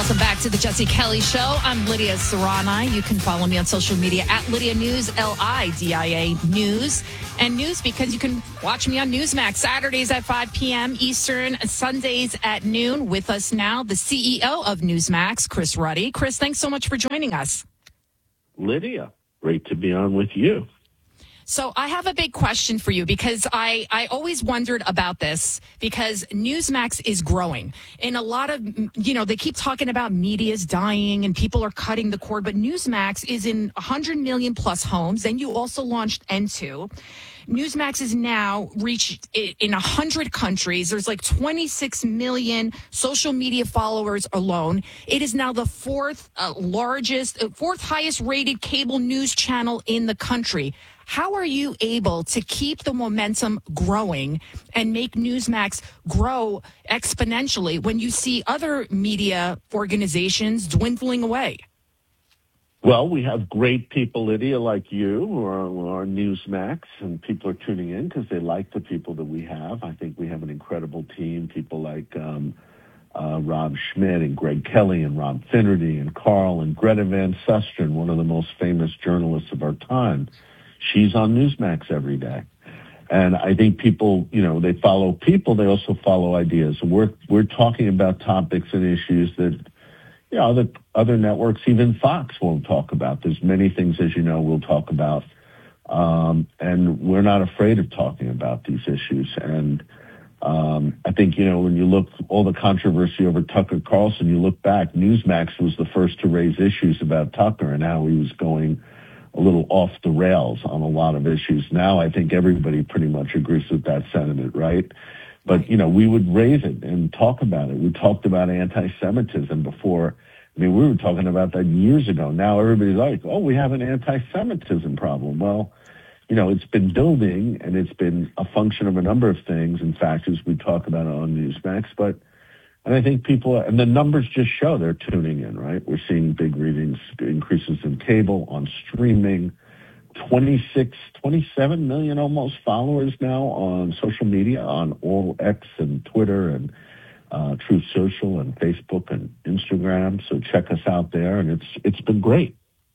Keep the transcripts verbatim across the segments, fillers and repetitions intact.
Welcome back to the Jesse Kelly Show. I'm Lydia Serrani. You can follow me on social media at Lydia News, L I D I A News. And News because you can watch me on Newsmax Saturdays at five p.m. Eastern, Sundays at noon. With us now, the C E O of Newsmax, Chris Ruddy. Chris, thanks so much for joining us. Lydia, great to be on with you. So I have a big question for you because I, I always wondered about this because Newsmax is growing. And a lot of, you know, they keep talking about media's dying and people are cutting the cord, but Newsmax is in one hundred million plus homes. Then you also launched N two. Newsmax is now reached in one hundred countries. There's like twenty-six million social media followers alone. It is now the fourth uh, largest, uh, fourth highest rated cable news channel in the country. How are you able to keep the momentum growing and make Newsmax grow exponentially when you see other media organizations dwindling away? Well, we have great people, Lydia, like you, who are, who are Newsmax, and people are tuning in because they like the people that we have. I think we have an incredible team, people like um, uh, Rob Schmidt and Greg Kelly and Rob Finnerty and Carl and Greta Van Susteren, one of the most famous journalists of our time. She's on Newsmax every day. And I think people, you know, they follow people, they also follow ideas. And we're, we're talking about topics and issues that, you know, other, other networks, even Fox won't talk about. There's many things, as you know, we'll talk about. Um, and we're not afraid of talking about these issues. And um, I think, you know, when you look, all the controversy over Tucker Carlson, you look back, Newsmax was the first to raise issues about Tucker and how he was going a little off the rails on a lot of issues. Now I think everybody pretty much agrees with that sentiment, right? But, you know, we would raise it and talk about it. We talked about anti-Semitism before. I mean, we were talking about that years ago. Now everybody's like, oh, we have an anti-Semitism problem. Well, you know, it's been building, and it's been a function of a number of things and factors we talk about on Newsmax. But and I think people, and the numbers just show they're tuning in, right? We're seeing big readings, increases in cable, on streaming, twenty-six, twenty-seven million almost followers now on social media, on all X and Twitter and uh, Truth Social and Facebook and Instagram. So check us out there, and it's it's been great.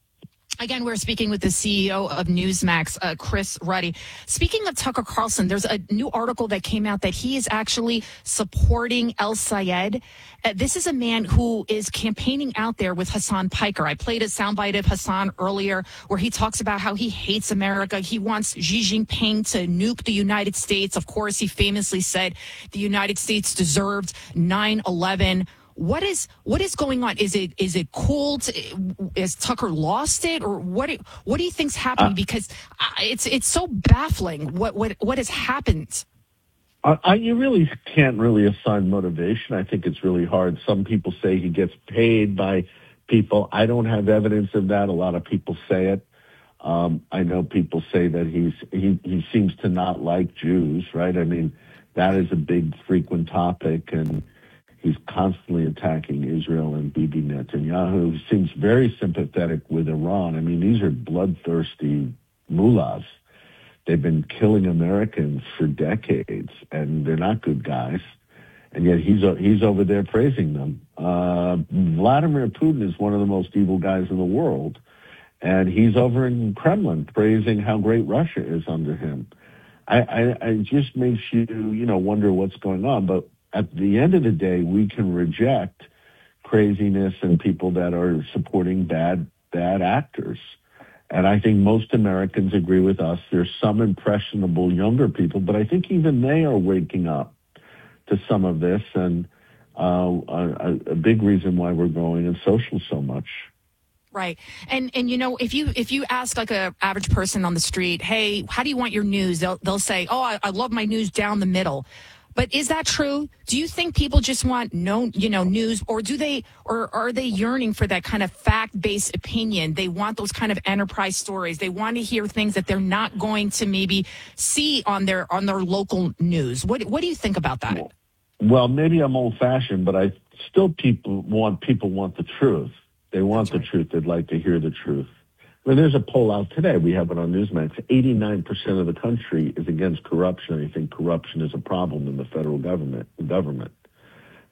Again, we're speaking with the C E O of Newsmax, uh, Chris Ruddy. Speaking of Tucker Carlson, there's a new article that came out that he is actually supporting El Sayed. Uh, this is a man who is campaigning out there with Hassan Piker. I played a soundbite of Hassan earlier where he talks about how he hates America. He wants Xi Jinping to nuke the United States. Of course, he famously said the United States deserved nine eleven. What is what is going on? Is it is it cool? To, is Tucker lost it, or what? What do you think's happening? Uh, because it's it's so baffling. What what what has happened? I, I, you really can't really assign motivation. I think it's really hard. Some people say he gets paid by people. I don't have evidence of that. A lot of people say it. Um, I know people say that he's he he seems to not like Jews. Right? I mean, that is a big frequent topic, and he's constantly attacking Israel and Bibi Netanyahu, who seems very sympathetic with Iran. I mean, these are bloodthirsty mullahs. They've been killing Americans for decades, and they're not good guys. And yet he's he's over there praising them. Uh, Vladimir Putin is one of the most evil guys in the world, and he's over in Kremlin praising how great Russia is under him. I, I, it just makes you, you know, wonder what's going on. But at the end of the day, we can reject craziness and people that are supporting bad, bad actors. And I think most Americans agree with us. There's some impressionable younger people, but I think even they are waking up to some of this. And uh, a, a big reason why we're growing in social so much. Right. And, and, you know, if you, if you ask like a average person on the street, hey, how do you want your news? They'll, they'll say, oh, I, I love my news down the middle. But is that true? Do you think people just want no, you know, news, or do they, or are they yearning for that kind of fact-based opinion? They want those kind of enterprise stories. They want to hear things that they're not going to maybe see on their on their local news. What What do you think about that? Well, maybe I'm old-fashioned, but I still people want people want the truth. They want the truth. They'd like to hear the truth. I mean, there's a poll out today. We have it on Newsmax. eighty-nine percent of the country is against corruption. I think corruption is a problem in the federal government. Government.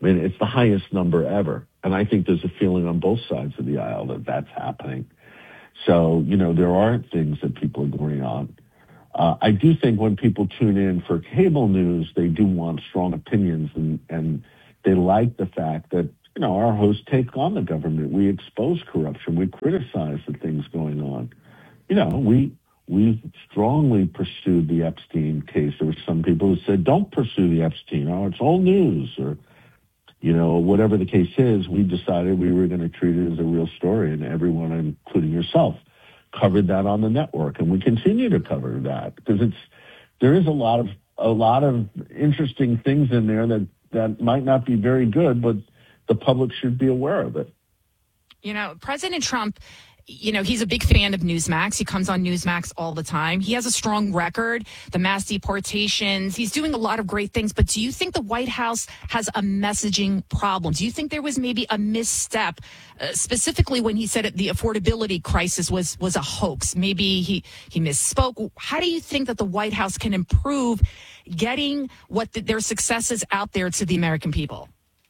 I mean, it's the highest number ever. And I think there's a feeling on both sides of the aisle that that's happening. So, you know, there are things that people are agreeing on. Uh, I do think when people tune in for cable news, they do want strong opinions, and, and they like the fact that, you know, our hosts take on the government. We expose corruption. We criticize the things going on. You know, we we strongly pursued the Epstein case. There were some people who said, don't pursue the Epstein. Oh, it's all news, or, you know, whatever the case is. We decided we were going to treat it as a real story, and everyone, including yourself, covered that on the network, and we continue to cover that because it's there is a lot of a lot of interesting things in there that that might not be very good, but the public should be aware of it. You know, President Trump, you know, he's a big fan of Newsmax. He comes on Newsmax all the time. He has a strong record, the mass deportations. He's doing a lot of great things. But do you think the White House has a messaging problem? Do you think there was maybe a misstep, uh, specifically when he said it, the affordability crisis was was a hoax? Maybe he, he misspoke. How do you think that the White House can improve getting what the, their successes out there to the American people?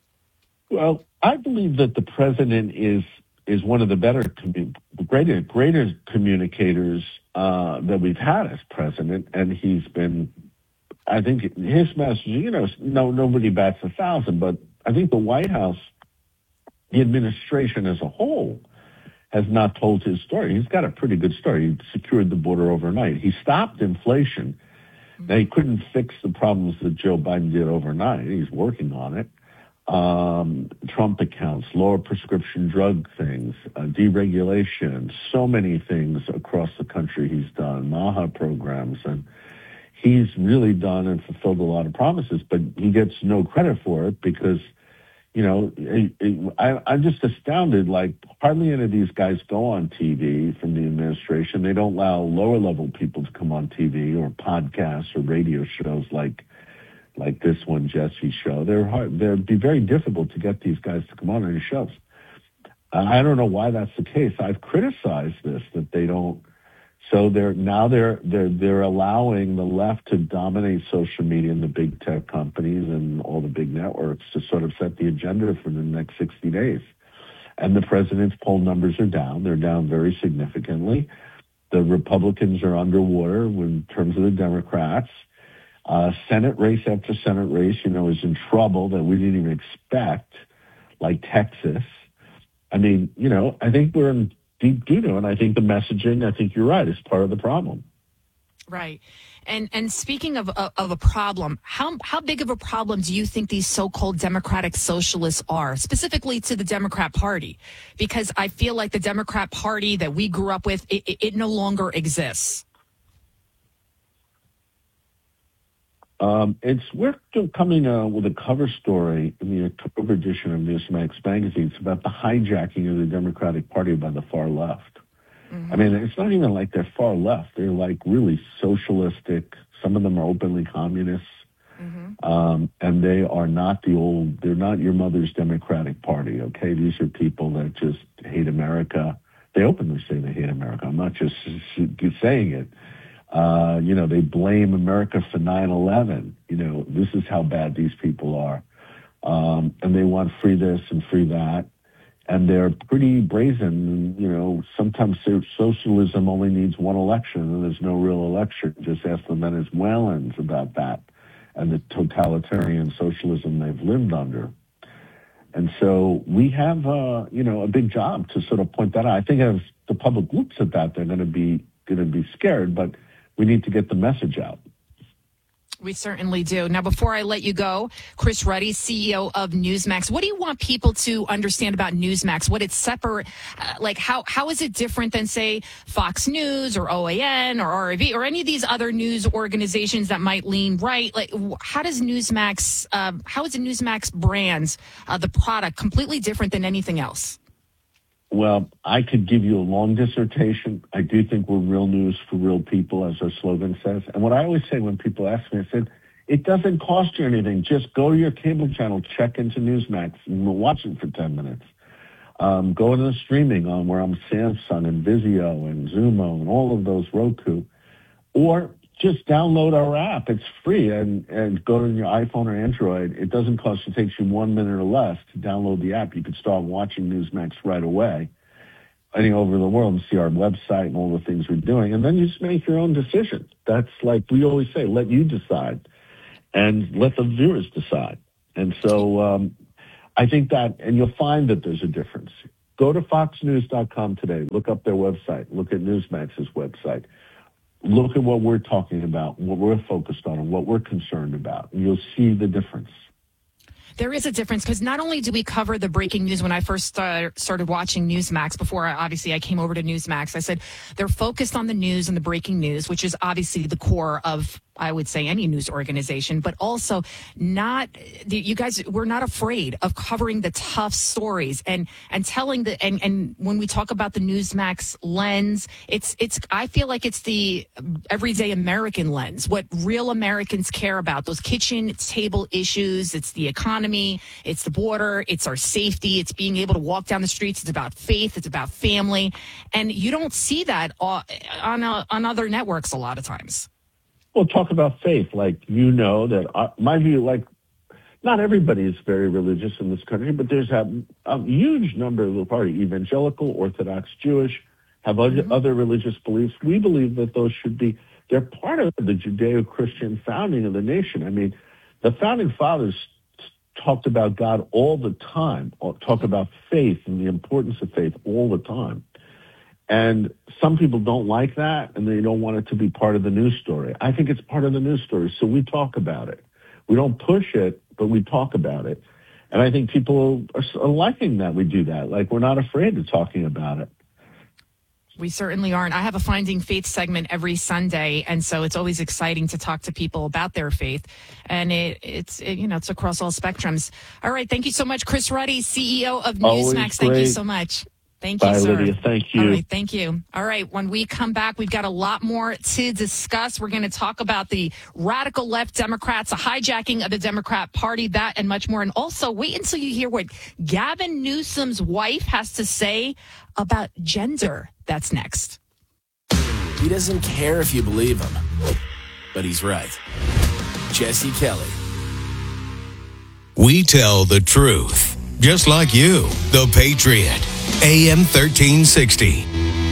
Well, I believe that the president is is one of the better, greater, greater communicators uh, that we've had as president, and he's been. I think his message, you know, no nobody bats a thousand, but I think the White House, the administration as a whole, has not told his story. He's got a pretty good story. He secured the border overnight. He stopped inflation. Now, he couldn't fix the problems that Joe Biden did overnight. He's working on it. Um, Trump accounts, lower prescription drug things, uh, deregulation, so many things across the country he's done, MAHA programs, and he's really done and fulfilled a lot of promises, but he gets no credit for it because, you know, it, it, I, I'm just astounded, like hardly any of these guys go on T V from the administration. They don't allow lower level people to come on T V or podcasts or radio shows like like this one, Jesse show. They're hard. They'd be very difficult to get these guys to come on any shows. Uh, I don't know why that's the case. I've criticized this, that they don't. So they're now they're they're they're allowing the left to dominate social media and the big tech companies and all the big networks to sort of set the agenda for the next sixty days. And the president's poll numbers are down. They're down very significantly. The Republicans are underwater in terms of the Democrats. Uh, Senate race after Senate race, you know, is in trouble that we didn't even expect, like Texas. I mean, you know, I think we're in deep doo-doo, and I think the messaging, I think you're right, is part of the problem. Right. And and speaking of of, of a problem, how how big of a problem do you think these so-called democratic socialists are, specifically to the Democrat Party? Because I feel like the Democrat Party that we grew up with, it, it, it no longer exists. Um, it's we're coming uh, with a cover story in the October edition of Newsmax magazine. It's about the hijacking of the Democratic Party by the far left. Mm-hmm. I mean, it's not even like they're far left. They're like really socialistic. Some of them are openly communists. Mm-hmm. Um, and they are not the old, they're not your mother's Democratic Party, okay? These are people that just hate America. They openly say they hate America. I'm not just saying it. Uh, you know, they blame America for nine eleven. You know, this is how bad these people are. Um, and they want free this and free that. And they're pretty brazen. You know, sometimes socialism only needs one election and there's no real election. Just ask the Venezuelans about that and the totalitarian socialism they've lived under. And so we have, uh, you know, a big job to sort of point that out. I think as the public looks at that, they're going to be going to be scared, but we need to get the message out. We certainly do. Now, before I let you go, Chris Ruddy, C E O of Newsmax, what do you want people to understand about Newsmax? What it's separate, uh, like how how is it different than, say, Fox News or O A N or R A V or any of these other news organizations that might lean right? Like, how does Newsmax, uh, how is the Newsmax brand, uh, the product, completely different than anything else? Well, I could give you a long dissertation. I do think we're real news for real people, as our slogan says. And what I always say when people ask me, I said, it doesn't cost you anything. Just go to your cable channel, check into Newsmax, and watch it for ten minutes. Um, go to the streaming on where I'm Samsung and Vizio and Zumo and all of those, Roku. Or just download our app. It's free, and, and go to your iPhone or Android. It doesn't cost you. It takes you one minute or less to download the app. You can start watching Newsmax right away, any over the world, and see our website and all the things we're doing. And then you just make your own decision. That's like we always say, let you decide, and let the viewers decide. And so um, I think that, and you'll find that there's a difference. Go to fox news dot com today. Look up their website. Look at Newsmax's website. Look at what we're talking about, what we're focused on, and what we're concerned about. And you'll see the difference. There is a difference because not only do we cover the breaking news. When I first uh, started watching Newsmax, before I, obviously I came over to Newsmax, I said they're focused on the news and the breaking news, which is obviously the core of, I would say, any news organization, but also not, you guys, we're not afraid of covering the tough stories and, and telling the, and, and when we talk about the Newsmax lens, it's, it's, I feel like it's the everyday American lens, what real Americans care about, those kitchen table issues. It's the economy, it's the border, it's our safety, it's being able to walk down the streets. It's about faith, it's about family. And you don't see that on, uh, on other networks a lot of times. Well, talk about faith. Like, you know that uh, my view, like, not everybody is very religious in this country, but there's a, a huge number of the party, evangelical, Orthodox Jewish, have other, mm-hmm. other religious beliefs. We believe that those should be, they're part of the Judeo-Christian founding of the nation. I mean, the founding fathers talked about God all the time, talk about faith and the importance of faith all the time. And some people don't like that, and they don't want it to be part of the news story. I think it's part of the news story, so we talk about it. We don't push it, but we talk about it. And I think people are liking that we do that. Like, we're not afraid of talking about it. We certainly aren't. I have a Finding Faith segment every Sunday, and so it's always exciting to talk to people about their faith. And it, it's, it, you know, it's across all spectrums. All right. Thank you so much, Chris Ruddy, C E O of Newsmax. Thank you so much. Thank you, Bye, sir. Lydia. Thank you. All right, thank you. All right, when we come back, we've got a lot more to discuss. We're going to talk about the radical left Democrats, a hijacking of the Democrat Party, that and much more. And also, wait until you hear what Gavin Newsom's wife has to say about gender. That's next. He doesn't care if you believe him, but he's right. Jesse Kelly. We tell the truth, just like you, the Patriot. A M thirteen sixty.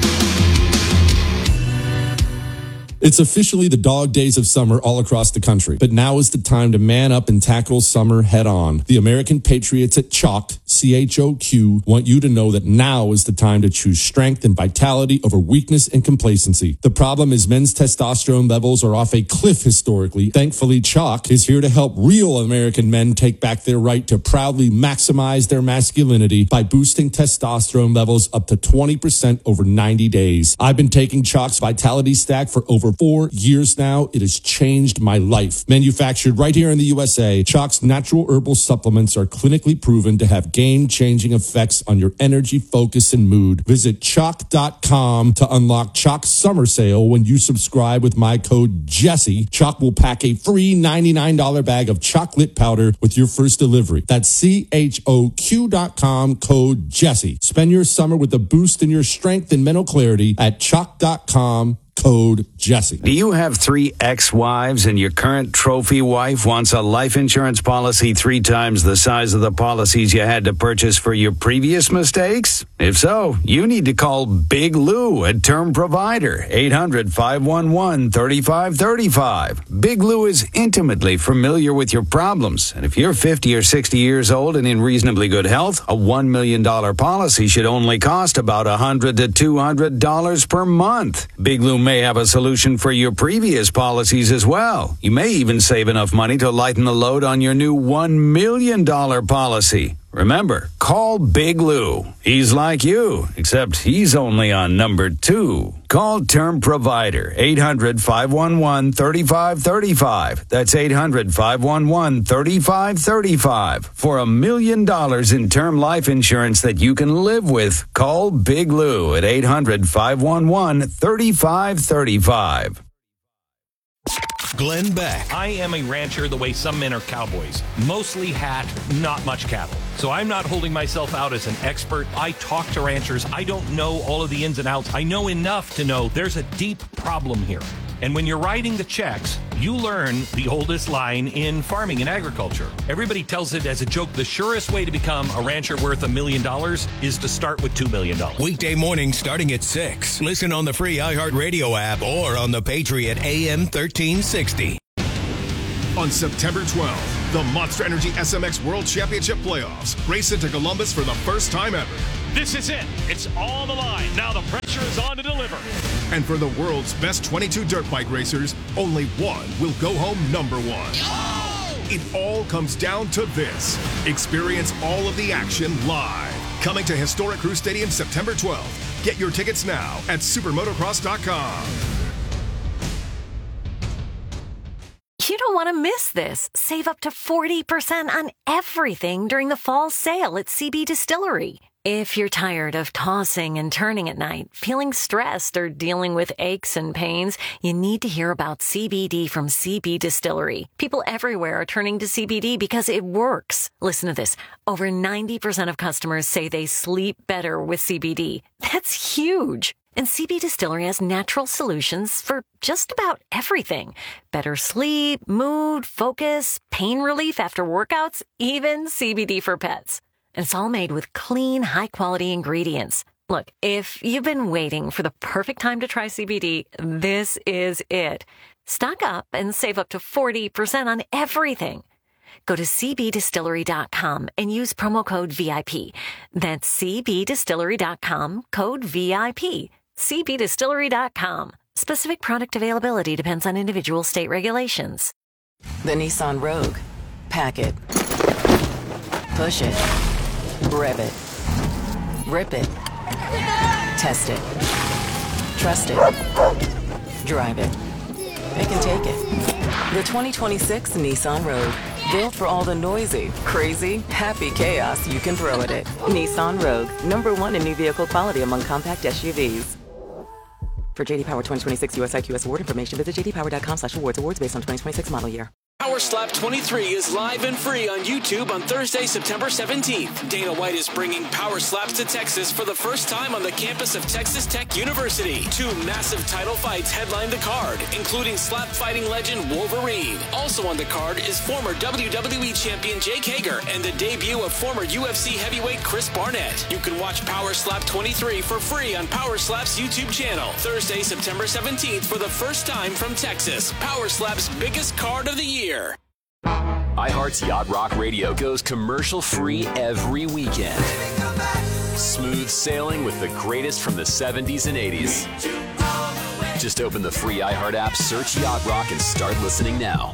It's officially the dog days of summer all across the country, but now is the time to man up and tackle summer head on. The American Patriots at Choq, C H O Q, want you to know that now is the time to choose strength and vitality over weakness and complacency. The problem is men's testosterone levels are off a cliff historically. Thankfully, Choq is here to help real American men take back their right to proudly maximize their masculinity by boosting testosterone levels up to twenty percent over ninety days. I've been taking Choq's Vitality Stack for over four years now. It has changed my life. Manufactured right here in the U S A, Choq's natural herbal supplements are clinically proven to have game-changing effects on your energy, focus, and mood. Visit choq dot com to unlock Choq's summer sale. When you subscribe with my code Jesse, Choq will pack a free ninety-nine dollars bag of chocolate powder with your first delivery. That's C H O Q dot com, code Jesse. Spend your summer with a boost in your strength and mental clarity at choq dot com. Code Jesse. Do you have three ex-wives and your current trophy wife wants a life insurance policy three times the size of the policies you had to purchase for your previous mistakes? If so, you need to call Big Lou at Term Provider, eight hundred, five one one, three five three five. Big Lou is intimately familiar with your problems, and if you're fifty or sixty years old and in reasonably good health, a one million dollars policy should only cost about one hundred to two hundred dollars per month. Big Lou may have a solution for your previous policies as well. You may even save enough money to lighten the load on your new one million dollars policy. Remember, call Big Lou. He's like you, except he's only on number two. Call Term Provider, eight hundred, five one one, three five three five. That's eight hundred, five one one, three five three five. For a million dollars in term life insurance that you can live with, call Big Lou at eight hundred, five one one, three five three five. Glenn Beck. I am a rancher the way some men are cowboys. Mostly hat, not much cattle. So I'm not holding myself out as an expert. I talk to ranchers. I don't know all of the ins and outs. I know enough to know there's a deep problem here. And when you're writing the checks, you learn the oldest line in farming and agriculture. Everybody tells it as a joke. The surest way to become a rancher worth a million dollars is to start with two million dollars. Weekday mornings starting at six. Listen on the free iHeartRadio app or on the Patriot A M thirteen sixty. On September twelfth, the Monster Energy S M X World Championship Playoffs race into Columbus for the first time ever. This is it. It's all on the line. Now the pressure is on to deliver. And for the world's best twenty-two dirt bike racers, only one will go home number one. Oh! It all comes down to this. Experience all of the action live. Coming to Historic Crew Stadium September twelfth. Get your tickets now at supermotocross dot com. You don't want to miss this. Save up to forty percent on everything during the fall sale at C B Distillery. If you're tired of tossing and turning at night, feeling stressed, or dealing with aches and pains, you need to hear about C B D from C B Distillery. People everywhere are turning to C B D because it works. Listen to this. Over ninety percent of customers say they sleep better with C B D. That's huge. And C B Distillery has natural solutions for just about everything. Better sleep, mood, focus, pain relief after workouts, even C B D for pets. And it's all made with clean, high-quality ingredients. Look, if you've been waiting for the perfect time to try C B D, this is it. Stock up and save up to forty percent on everything. Go to c b distillery dot com and use promo code V I P. That's c b distillery dot com, code V I P. c b distillery dot com. Specific product availability depends on individual state regulations. The Nissan Rogue. Pack it. Push it. Rev it. Rip it. Test it. Trust it. Drive it. It can take it. The twenty twenty-six Nissan Rogue. Built for all the noisy, crazy, happy chaos you can throw at it. Nissan Rogue. Number one in new vehicle quality among compact S U Vs. For J D Power twenty twenty-six U S I Q S award information, visit j d power dot com slash awards. Awards based on twenty twenty-six model year. Power Slap twenty-three is live and free on YouTube on Thursday, September seventeenth. Dana White is bringing Power Slaps to Texas for the first time on the campus of Texas Tech University. Two massive title fights headline the card, including slap fighting legend Wolverine. Also on the card is former W W E champion Jake Hager and the debut of former U F C heavyweight Chris Barnett. You can watch Power Slap twenty-three for free on Power Slap's YouTube channel. Thursday, September seventeenth for the first time from Texas. Power Slap's biggest card of the year. iHeart's Yacht Rock Radio goes commercial-free every weekend. Smooth sailing with the greatest from the seventies and eighties. Just open the free iHeart app, search Yacht Rock, and start listening now.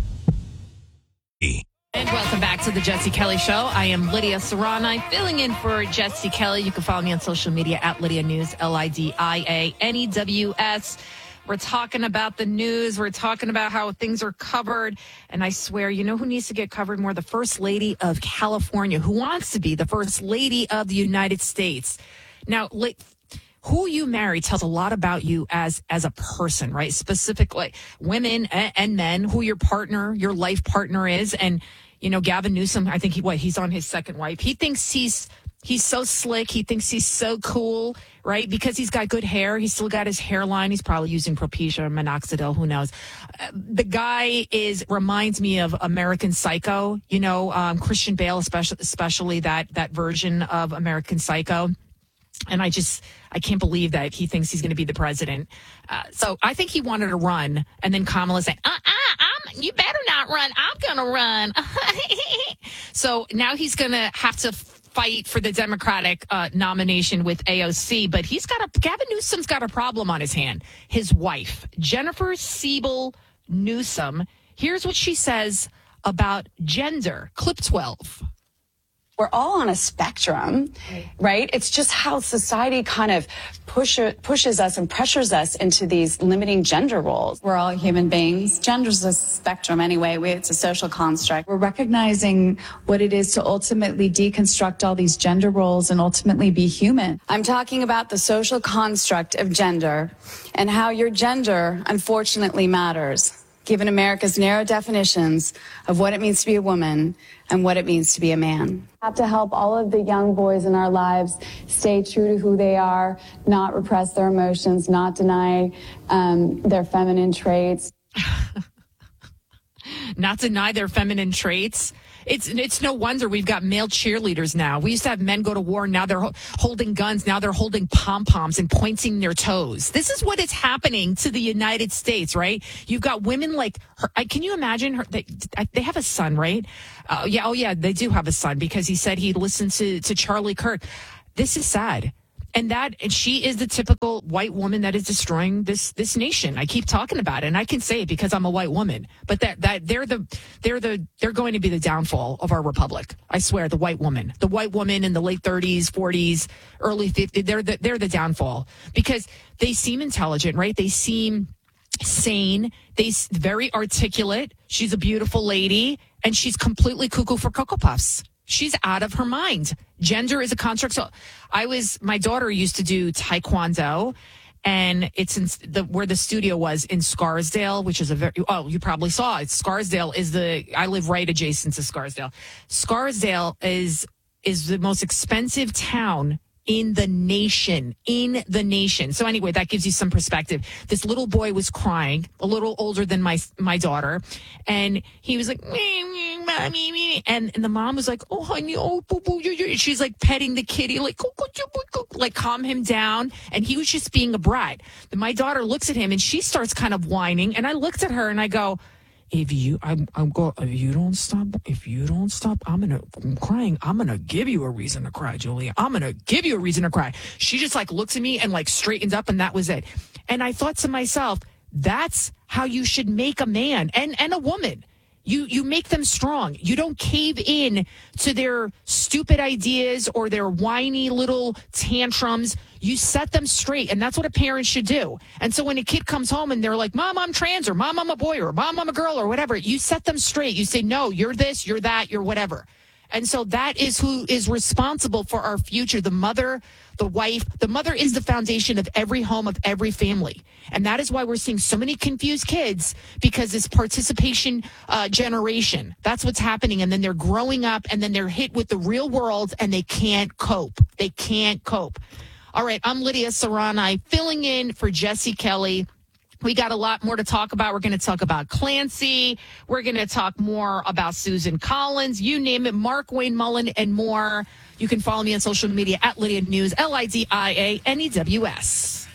And welcome back to the Jesse Kelly Show. I am Lydia Serrana, filling in for Jesse Kelly. You can follow me on social media at Lydia News, L I D I A N E W S. We're talking about the news. We're talking about how things are covered. And I swear, you know who needs to get covered more? The First Lady of California, who wants to be the First Lady of the United States. Now, who you marry tells a lot about you as, as a person, right? Specifically, women and, and men, who your partner, your life partner is. And, you know, Gavin Newsom, I think he, what, he's on his second wife. He thinks he's, he's so slick. He thinks he's so cool, right? Because he's got good hair. He's still got his hairline. He's probably using Propecia or Minoxidil. Who knows? Uh, the guy is, reminds me of American Psycho, you know, um, Christian Bale, especially, especially that, that version of American Psycho. And I just, I can't believe that he thinks he's going to be the president. Uh, so I think he wanted to run. And then Kamala said, uh-uh, I'm, you better not run. I'm going to run. So now he's going to have to fight for the Democratic uh, nomination with A O C. But he's got a, Gavin Newsom's got a problem on his hand. His wife, Jennifer Siebel Newsom. Here's what she says about gender. Clip twelve. We're all on a spectrum, right? It's just how society kind of push, pushes us and pressures us into these limiting gender roles. We're all human beings. Gender's a spectrum anyway. We, it's a social construct. We're recognizing what it is to ultimately deconstruct all these gender roles and ultimately be human. I'm talking about the social construct of gender and how your gender, unfortunately, matters. given America's narrow definitions of what it means to be a woman and what it means to be a man. We have to help all of the young boys in our lives stay true to who they are, not repress their emotions, not deny um, their feminine traits. Not deny their feminine traits. It's it's no wonder we've got male cheerleaders now. We used to have men go to war. Now they're ho- holding guns. Now they're holding pom-poms and pointing their toes. This is what is happening to the United States, right? You've got women like her. I, can you imagine her? They, they have a son, right? Uh, yeah. Oh, yeah. They do have a son because he said he listened to, to Charlie Kirk. This is sad. And that, and she is the typical white woman that is destroying this this nation. I keep talking about it, and I can say it because I'm a white woman. But that that they're the they're the they're going to be the downfall of our republic. I swear, the white woman, the white woman in the late thirties, forties, early fifties, they're the they're the downfall because they seem intelligent, right? They seem sane. They very articulate. She's a beautiful lady, and she's completely cuckoo for Cocoa Puffs. She's out of her mind. Gender is a construct. So I was, my daughter used to do Taekwondo, and it's in the, where the studio was in Scarsdale, which is a very, oh, you probably saw it. Scarsdale is the, I live right adjacent to Scarsdale. Scarsdale is, is the most expensive town in the nation, in the nation. So anyway, that gives you some perspective. This little boy was crying, a little older than my my daughter, and he was like, me, me, mommy, me. And, and the mom was like, oh, honey, oh, boo, boo, you, you. She's like petting the kitty, like, oh, like calm him down. And he was just being a brat. Then my daughter looks at him, and she starts kind of whining. And I looked at her, and I go, If you, I'm, I'm go. If you don't stop, if you don't stop, I'm gonna, I'm crying. I'm gonna give you a reason to cry, Julia. I'm gonna give you a reason to cry. She just like looks at me and like straightened up, and that was it. And I thought to myself, that's how you should make a man and and a woman. You you make them strong. You don't cave in to their stupid ideas or their whiny little tantrums. You set them straight, and that's what a parent should do. And so when a kid comes home and they're like, Mom, I'm trans, or Mom, I'm a boy, or Mom, I'm a girl, or whatever, you set them straight. You say, no, you're this, you're that, you're whatever. And so that is who is responsible for our future, the mother, the wife. The mother is the foundation of every home, of every family. And that is why we're seeing so many confused kids, because this participation uh, generation, that's what's happening. And then they're growing up, and then they're hit with the real world, and they can't cope. They can't cope. All right, I'm Lydia Serrani, filling in for Jesse Kelly. We got a lot more to talk about. We're going to talk about Clancy. We're going to talk more about Susan Collins. You name it, Mark Wayne Mullen, and more. You can follow me on social media at Lydia News, L I D I A N E W S.